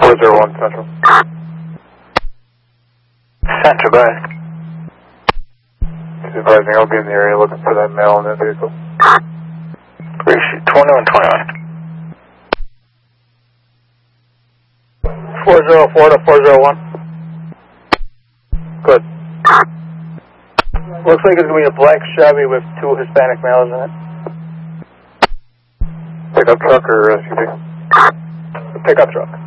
401 Central. Central, go ahead. Just advising I'll be in the area looking for that male in that vehicle. Appreciate 2121. 404 to 401. Good. Looks like it's going to be a black Chevy with 2 Hispanic males in it. Pickup truck or SUV? A pickup truck.